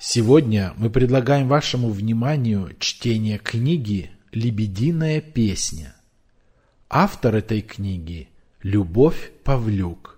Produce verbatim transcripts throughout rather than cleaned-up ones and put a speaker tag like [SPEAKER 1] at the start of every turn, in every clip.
[SPEAKER 1] Сегодня мы предлагаем вашему вниманию чтение книги «Лебединая песня». Автор этой книги – Любовь Павлюк.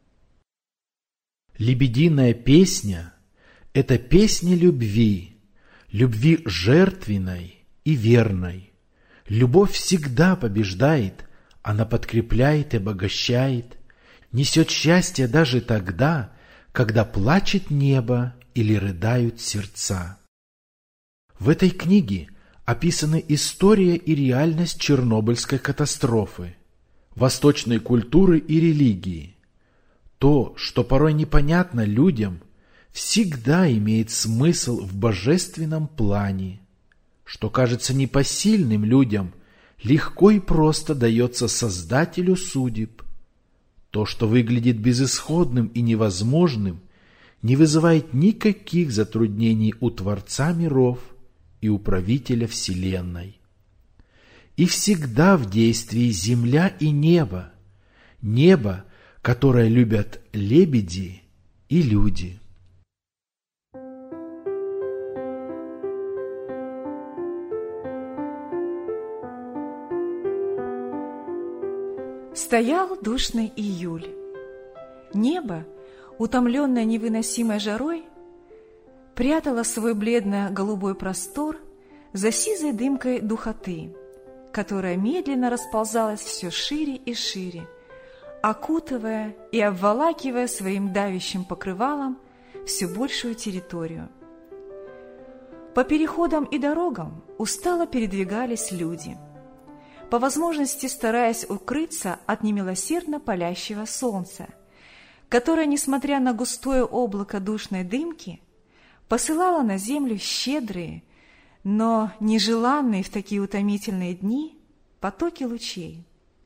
[SPEAKER 1] Лебединая песня – это песня любви, любви жертвенной и верной. Любовь всегда побеждает, она подкрепляет и обогащает, несет счастье даже тогда, когда плачет небо или рыдают сердца. В этой книге описаны история и реальность Чернобыльской катастрофы, восточной культуры и религии. То, что порой непонятно людям, всегда имеет смысл в божественном плане. Что кажется непосильным людям, легко и просто дается Создателю судеб. То, что выглядит безысходным и невозможным, не вызывает никаких затруднений у Творца миров и у Правителя Вселенной. И всегда в действии земля и небо, небо, которое любят лебеди и люди.
[SPEAKER 2] Стоял душный июль. Небо, утомленное невыносимой жарой, прятало свой бледно-голубой простор за сизой дымкой духоты, которая медленно расползалась все шире и шире, окутывая и обволакивая своим давящим покрывалом все большую территорию. По переходам и дорогам устало передвигались люди, по возможности стараясь укрыться от немилосердно палящего солнца, которое, несмотря на густое облако душной дымки, посылало на землю щедрые, но нежеланные в такие утомительные дни потоки лучей.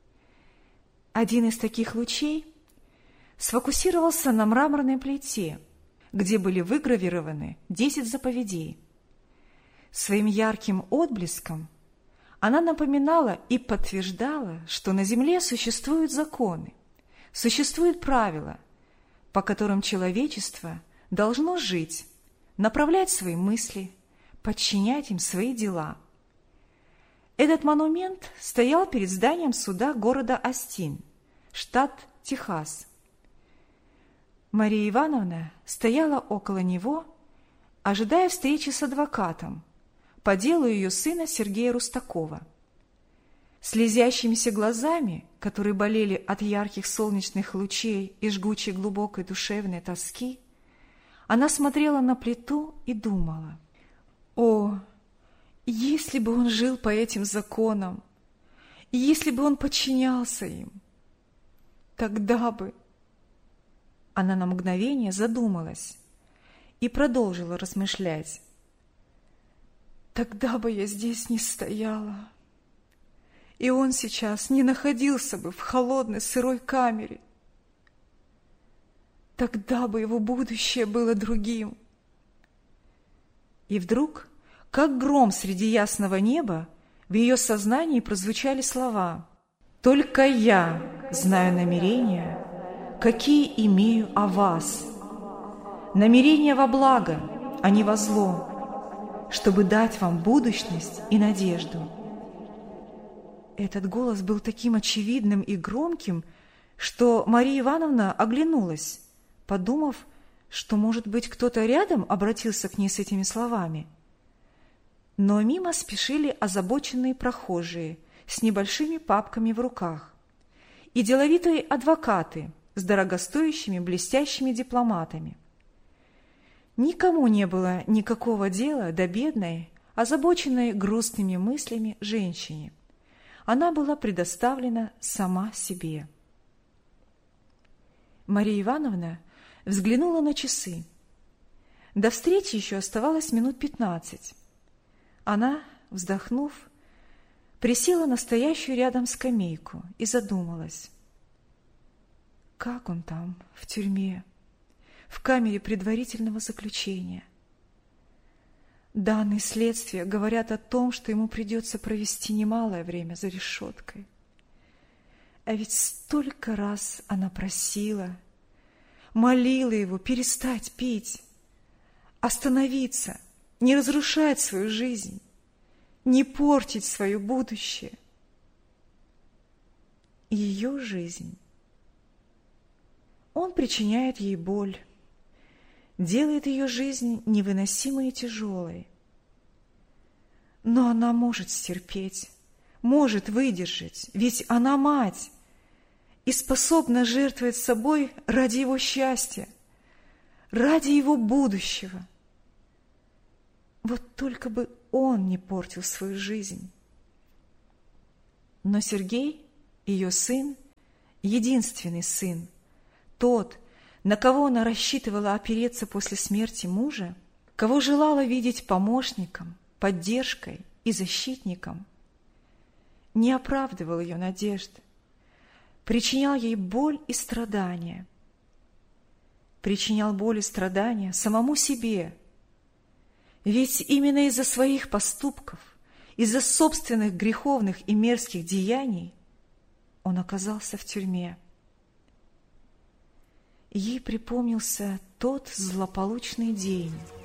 [SPEAKER 2] Один из таких лучей сфокусировался на мраморной плите, где были выгравированы десять заповедей. Своим ярким отблеском она напоминала и подтверждала, что на земле существуют законы, существуют правила, по которым человечество должно жить, направлять свои мысли, подчинять им свои дела. Этот монумент стоял перед зданием суда города Остин, штат Техас. Мария Ивановна стояла около него, ожидая встречи с адвокатом по делу ее сына Сергея Рустакова. Слезящимися глазами, которые болели от ярких солнечных лучей и жгучей глубокой душевной тоски, она смотрела на плиту и думала: «О, если бы он жил по этим законам, если бы он подчинялся им, тогда бы...» Она на мгновение задумалась и продолжила размышлять. «Тогда бы я здесь не стояла, и он сейчас не находился бы в холодной сырой камере. Тогда бы его будущее было другим». И вдруг, как гром среди ясного неба, в ее сознании прозвучали слова: «Только я знаю намерения, какие имею о вас, намерения во благо, а не во зло, чтобы дать вам будущность и надежду». Этот голос был таким очевидным и громким, что Мария Ивановна оглянулась, подумав, что, может быть, кто-то рядом обратился к ней с этими словами. Но мимо спешили озабоченные прохожие с небольшими папками в руках и деловитые адвокаты с дорогостоящими блестящими дипломатами. Никому не было никакого дела до бедной, озабоченной грустными мыслями женщине. Она была предоставлена сама себе. Мария Ивановна взглянула на часы. До встречи еще оставалось минут пятнадцать. Она, вздохнув, присела на стоящую рядом скамейку и задумалась. Как он там, в тюрьме, в камере предварительного заключения? Данные следствия говорят о том, что ему придется провести немалое время за решеткой. А ведь столько раз она просила, молила его перестать пить, остановиться, не разрушать свою жизнь, не портить свое будущее. Ее жизнь. Он причиняет ей боль, делает ее жизнь невыносимой и тяжелой. Но она может стерпеть, может выдержать, ведь она мать и способна жертвовать собой ради его счастья, ради его будущего. Вот только бы он не портил свою жизнь. Но Сергей, ее сын, единственный сын, тот, на кого она рассчитывала опереться после смерти мужа, кого желала видеть помощником, поддержкой и защитником, не оправдывал ее надежд, причинял ей боль и страдания, причинял боль и страдания самому себе, ведь именно из-за своих поступков, из-за собственных греховных и мерзких деяний он оказался в тюрьме. Ей припомнился тот злополучный день,